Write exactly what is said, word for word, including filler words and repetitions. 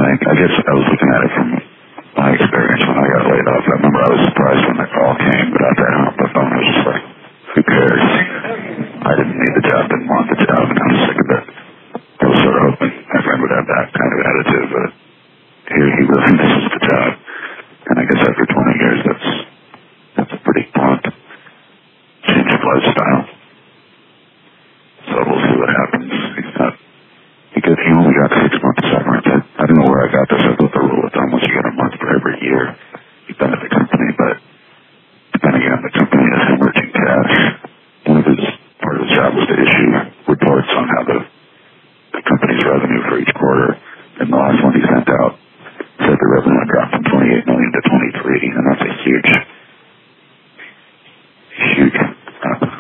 like, I guess I was looking at it from my experience when I got laid off. I remember I was surprised when the call came, but after I hung up the phone, I was just like, who cares? I didn't need the job, didn't want the job, and I was sick of it. I was sort of hoping my friend would have that kind of attitude, but here he really misses the job. And I guess after twenty years, that's that's a pretty blunt change of lifestyle. So we'll see what happens. He's not, because he only got six months severance. I, I don't know where I got this. I thought the rule of thumb was you get a month for every year you've been at the company, but depending on the company is hemorrhaging cash. One of his, part of his job was to issue